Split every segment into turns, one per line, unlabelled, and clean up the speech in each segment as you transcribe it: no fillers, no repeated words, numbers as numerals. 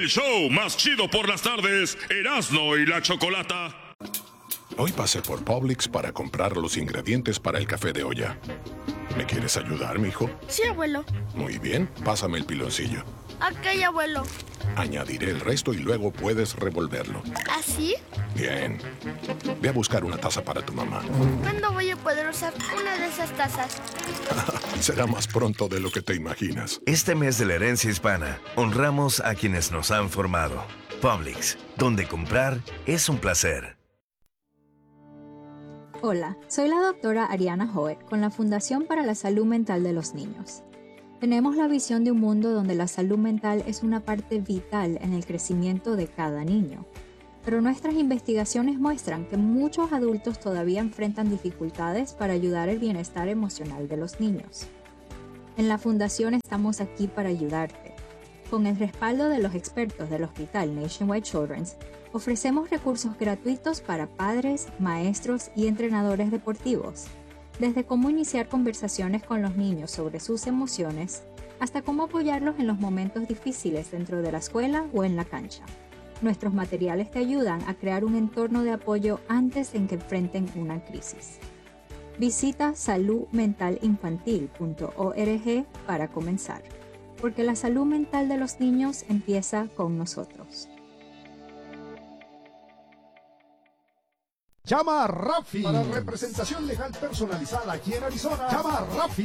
El show más chido por las tardes, Erasmo y la Chocolata.
Hoy pasé por Publix para comprar los ingredientes para el café de olla. ¿Me quieres ayudar, mijo?
Sí, abuelo.
Muy bien, pásame el piloncillo.
Ok, abuelo.
Añadiré el resto y luego puedes revolverlo.
¿Así?
Bien. Ve a buscar una taza para tu mamá.
¿Cuándo voy a poder usar una de esas tazas?
Será más pronto de lo que te imaginas.
Este mes de la herencia hispana, honramos a quienes nos han formado. Publix, donde comprar es un placer.
Hola, soy la doctora Ariana Hoek con la Fundación para la Salud Mental de los Niños. Tenemos la visión de un mundo donde la salud mental es una parte vital en el crecimiento de cada niño. Pero nuestras investigaciones muestran que muchos adultos todavía enfrentan dificultades para ayudar el bienestar emocional de los niños. En la Fundación estamos aquí para ayudarte. Con el respaldo de los expertos del Hospital Nationwide Children's, ofrecemos recursos gratuitos para padres, maestros y entrenadores deportivos. Desde cómo iniciar conversaciones con los niños sobre sus emociones, hasta cómo apoyarlos en los momentos difíciles dentro de la escuela o en la cancha. Nuestros materiales te ayudan a crear un entorno de apoyo antes de que enfrenten una crisis. Visita saludmentalinfantil.org para comenzar, porque la salud mental de los niños empieza con nosotros.
Llama a Rafi para representación legal personalizada aquí en Arizona. Llama a Rafi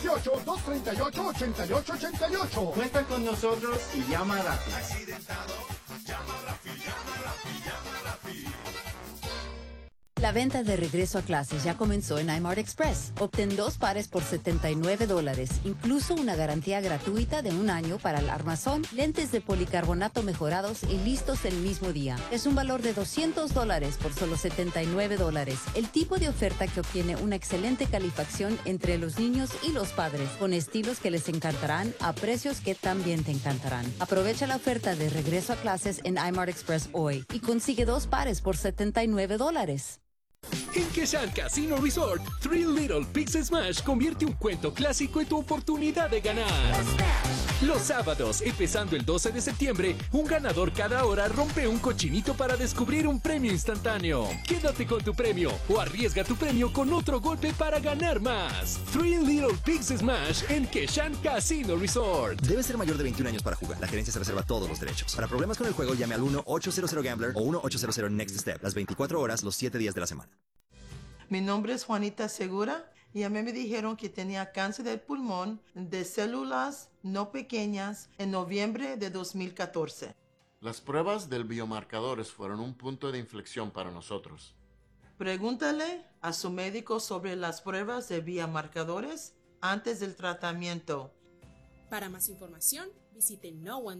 928-238-8888.
Cuenta con nosotros y llama a Rafi.
Accidentado, llama a Rafi, llama a Rafi, llama a Rafi.
La venta de regreso a clases ya comenzó en iMart Express. Obtén 2 pares por $79, incluso una garantía gratuita de 1 año para el armazón, lentes de policarbonato mejorados y listos el mismo día. Es un valor de $200 por solo $79. El tipo de oferta que obtiene una excelente calificación entre los niños y los padres, con estilos que les encantarán a precios que también te encantarán. Aprovecha la oferta de regreso a clases en iMart Express hoy y consigue 2 pares por $79.
En Keshan Casino Resort, Three Little Pigs Smash convierte un cuento clásico en tu oportunidad de ganar. Los sábados, empezando el 12 de septiembre, un ganador cada hora rompe un cochinito para descubrir un premio instantáneo. Quédate con tu premio o arriesga tu premio con otro golpe para ganar más. Three Little Pigs Smash en Keshan Casino Resort.
Debe ser mayor de 21 años para jugar. La gerencia se reserva todos los derechos. Para problemas con el juego, llame al 1-800-GAMBLER o 1-800-NEXT STEP. Las 24 horas, los 7 días de la semana.
Mi nombre es Juanita Segura y a mí me dijeron que tenía cáncer del pulmón de células no pequeñas en noviembre de 2014.
Las pruebas del biomarcadores fueron un punto de inflexión para nosotros.
Pregúntale a su médico sobre las pruebas de biomarcadores antes del tratamiento.
Para más información, visite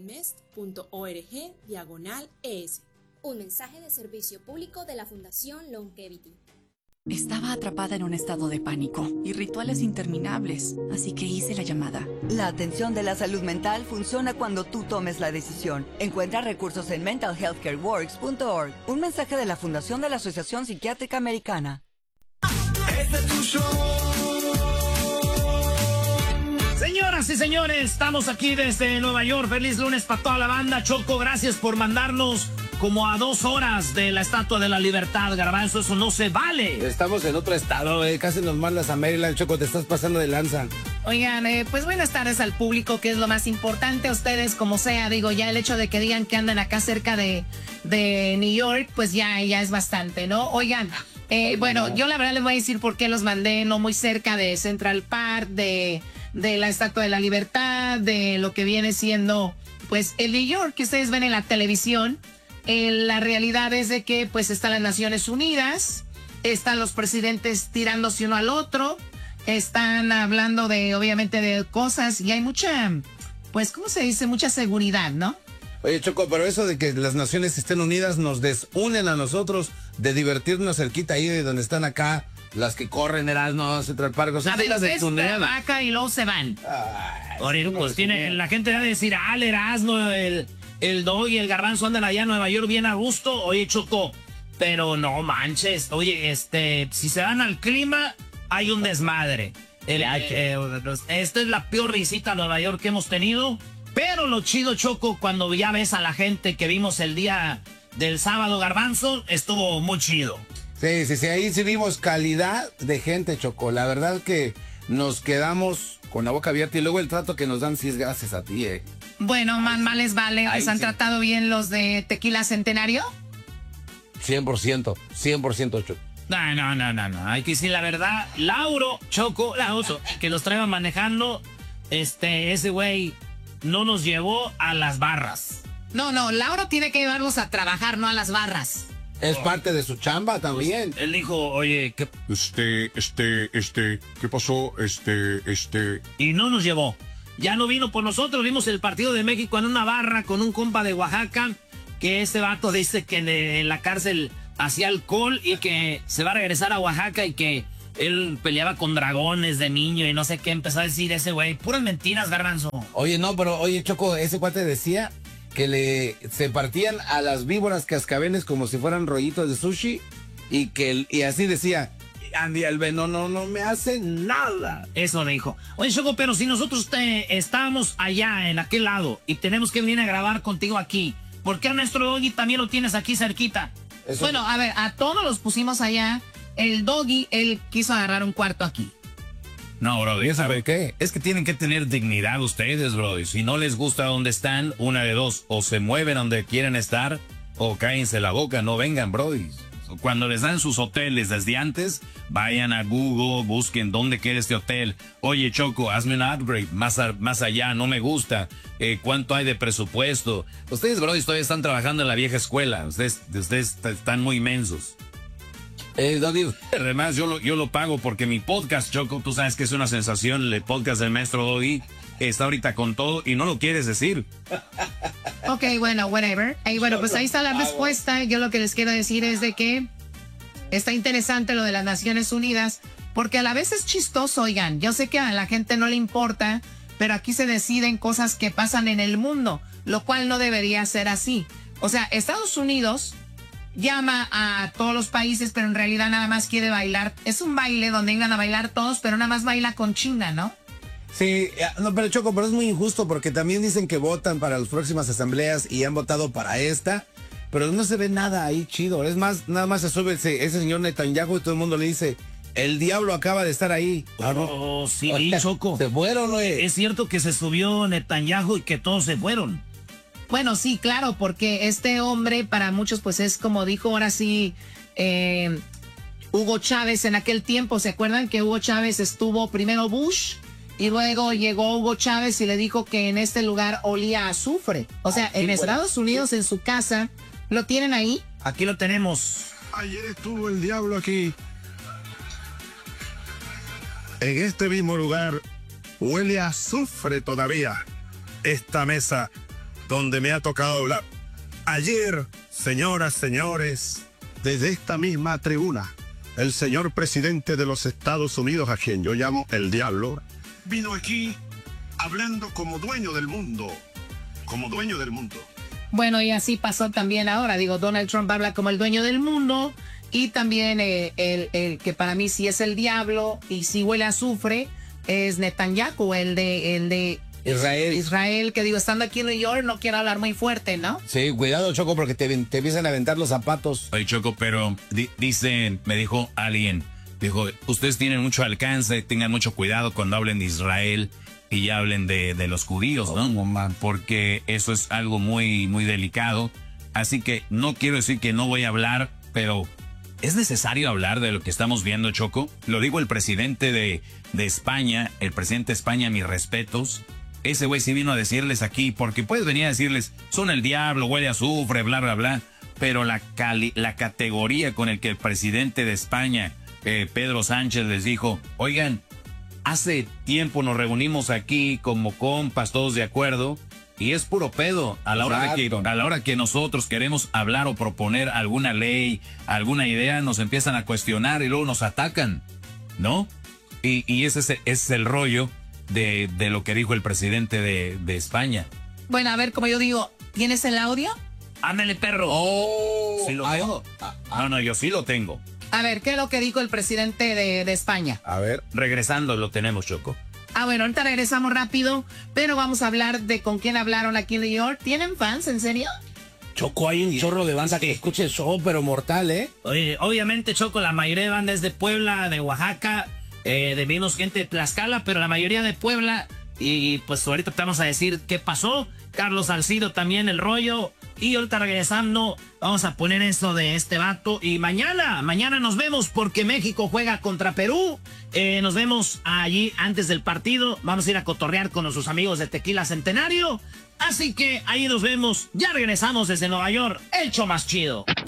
noonemissed.org/ES.
Un mensaje de servicio público de la Fundación Longevity.
Estaba atrapada en un estado de pánico y rituales interminables, así que hice la llamada.
La atención de la salud mental funciona cuando tú tomes la decisión. Encuentra recursos en mentalhealthcareworks.org. Un mensaje de la Fundación de la Asociación Psiquiátrica Americana.
Este es tu show.
Señoras y señores, estamos aquí desde Nueva York. Feliz lunes para toda la banda. Choco, gracias por mandarnos como a 2 horas de la Estatua de la Libertad, Garbanzo. Eso no se vale.
Estamos en otro estado, casi nos mandas a Maryland, Choco, te estás pasando de lanza.
Oigan, pues buenas tardes al público, que es lo más importante. A ustedes, como sea, digo, ya el hecho de que digan que andan acá cerca de New York, pues ya es bastante, ¿no? Oigan, bueno, yo la verdad les voy a decir por qué los mandé no muy cerca de Central Park, de la Estatua de la Libertad, de lo que viene siendo, pues, el New York que ustedes ven en la televisión. La realidad es de que, pues, están las Naciones Unidas, están los presidentes tirándose uno al otro, están hablando obviamente, de cosas, y hay mucha, pues, ¿cómo se dice? Mucha seguridad, ¿no?
Oye, Choco, pero eso de que las naciones estén unidas nos desunen a nosotros de divertirnos cerquita ahí de donde están acá las que corren Erasmo, Central Park. O sea,
las de vaca y luego se van. Ahora, pues la gente va a decir, el Erasmo, el Dog y el Garbanzo andan allá en Nueva York bien a gusto. Oye, Choco, pero no manches. Oye, si se van al clima, hay un desmadre. Esta es la peor visita a Nueva York que hemos tenido. Pero lo chido, Choco, cuando ya ves a la gente que vimos el día del sábado, Garbanzo, estuvo muy chido.
Sí, ahí sí vimos calidad de gente, Choco. La verdad que nos quedamos con la boca abierta y luego el trato que nos dan sí es gracias a ti,
Bueno, más les vale. ¿Les han tratado bien los de Tequila Centenario?
100%, Choco.
No. Hay que decir la verdad. Lauro, que los traía manejando, ese güey no nos llevó a las barras.
No, Lauro tiene que llevarlos a trabajar, no a las barras.
Es parte de su chamba también.
Él dijo, oye, ¿qué?
¿Qué pasó?
Y no nos llevó. Ya no vino por nosotros. Vimos el partido de México en una barra con un compa de Oaxaca, que ese vato dice que en la cárcel hacía alcohol y que se va a regresar a Oaxaca y que él peleaba con dragones de niño y no sé qué empezó a decir ese güey. Puras mentiras, Garbanzo.
Oye, Choco, ese cuate decía que se partían a las víboras cascabeles como si fueran rollitos de sushi y así decía, Andy Albeno no me hace nada.
Eso dijo. Oye, Choco, pero si nosotros estábamos allá en aquel lado y tenemos que venir a grabar contigo aquí, ¿por qué a nuestro Doggy también lo tienes aquí cerquita?
Bueno, a ver, a todos los pusimos allá. El Doggy, él quiso agarrar un cuarto aquí.
No, brody, ¿sabe qué? Es que tienen que tener dignidad ustedes, brody. Si no les gusta donde están, una de dos. O se mueven donde quieren estar, o cállense la boca, no vengan, brody. Cuando les dan sus hoteles desde antes, vayan a Google, busquen dónde queda este hotel. Oye, Choco, hazme un upgrade más allá, no me gusta. ¿Cuánto hay de presupuesto? Ustedes, brody, todavía están trabajando en la vieja escuela. Ustedes están muy inmensos. Además, yo lo pago porque mi podcast, Choco, tú sabes que es una sensación. El podcast del maestro Doggy está ahorita con todo y no lo quieres decir.
Ok, bueno, whatever. Bueno, pues ahí está la respuesta. Yo lo que les quiero decir es de que está interesante lo de las Naciones Unidas, porque a la vez es chistoso, oigan. Yo sé que a la gente no le importa, pero aquí se deciden cosas que pasan en el mundo, lo cual no debería ser así. O sea, Estados Unidos llama a todos los países, pero en realidad nada más quiere bailar. Es un baile donde iban a bailar todos, pero nada más baila con China, ¿no?
Sí, no, pero Choco, pero es muy injusto porque también dicen que votan para las próximas asambleas y han votado para esta, pero no se ve nada ahí chido. Es más, nada más se sube ese señor Netanyahu y todo el mundo le dice, el diablo acaba de estar ahí.
Sí, Choco.
¿Se fueron, güey?
Es cierto que se subió Netanyahu y que todos se fueron.
Bueno, sí, claro, porque este hombre para muchos pues es como dijo ahora sí Hugo Chávez en aquel tiempo. ¿Se acuerdan que Hugo Chávez estuvo primero Bush y luego llegó Hugo Chávez y le dijo que en este lugar olía a azufre? O sea, en Estados Unidos, en su casa, ¿lo tienen ahí?
Aquí lo tenemos.
Ayer estuvo el diablo aquí. En este mismo lugar huele a azufre todavía. Esta mesa donde me ha tocado hablar. Ayer, señoras, señores, desde esta misma tribuna, el señor presidente de los Estados Unidos, a quien yo llamo el diablo, vino aquí hablando como dueño del mundo. Como dueño del mundo.
Bueno, y así pasó también ahora. Digo, Donald Trump habla como el dueño del mundo y también el que para mí sí es el diablo y sí huele a azufre, es Netanyahu, el de Israel, que digo, estando aquí en New York, no quiero hablar muy fuerte, ¿no?
Sí, cuidado, Choco, porque te empiezan a aventar los zapatos.
Oye, Choco, pero me dijo alguien, ustedes tienen mucho alcance, tengan mucho cuidado cuando hablen de Israel y hablen de los judíos, ¿no? Porque eso es algo muy, muy delicado. Así que no quiero decir que no voy a hablar, pero ¿es necesario hablar de lo que estamos viendo, Choco? Lo digo el presidente de España, el presidente de España, mis respetos. Ese güey sí vino a decirles aquí, porque puedes venir a decirles, son el diablo, huele a azufre, bla, bla, bla. Pero la categoría con el que el presidente de España, Pedro Sánchez, les dijo, oigan, hace tiempo nos reunimos aquí como compas, todos de acuerdo, y es puro pedo. A la hora que nosotros queremos hablar o proponer alguna ley, alguna idea, nos empiezan a cuestionar y luego nos atacan, ¿no? Y ese es el rollo de lo que dijo el presidente de España.
Bueno, a ver, como yo digo, ¿tienes el audio?
Ándale, perro.
Sí lo tengo. No, yo sí lo tengo.
A ver, ¿qué es lo que dijo el presidente de España?
A ver.
Regresando lo tenemos, Choco.
Bueno, ahorita regresamos rápido, pero vamos a hablar de con quién hablaron aquí en New York. ¿Tienen fans, en serio?
Choco, hay un chorro de banda que escuche el show, pero mortal, ¿eh?
Oye, obviamente, Choco, la mayoría de bandas es de Puebla, de Oaxaca, vimos gente de Tlaxcala, pero la mayoría de Puebla. Y pues ahorita te vamos a decir qué pasó. Carlos Salcido también, el rollo. Y ahorita regresando, vamos a poner eso de este vato. Y mañana nos vemos porque México juega contra Perú. Nos vemos allí antes del partido. Vamos a ir a cotorrear con nuestros amigos de Tequila Centenario. Así que ahí nos vemos. Ya regresamos desde Nueva York. El show más chido.